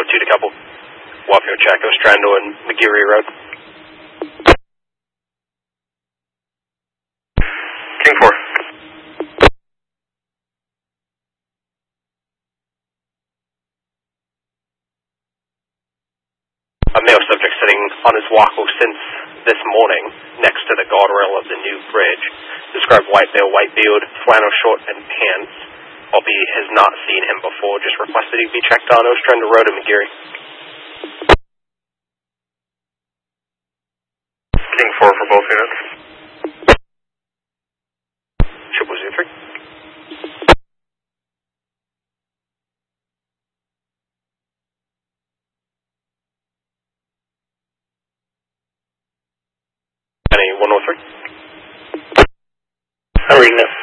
to couple. Wapio Chaco, Strandle and McGeary Road. King 4. A male subject sitting on his wackle since this morning next to the guardrail of the new bridge. Described white male, white beard, flannel short and pants. Albeit has not seen him before, just requested he be checked on Ostrander Road in McGeary. King 4 for both units. 0003. Penny 103. I'm reading it.